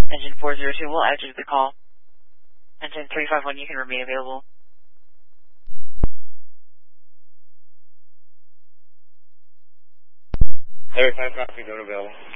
Engine 402 will add you to the call. Engine 351, you can remain available. Air 5 copy, don't available.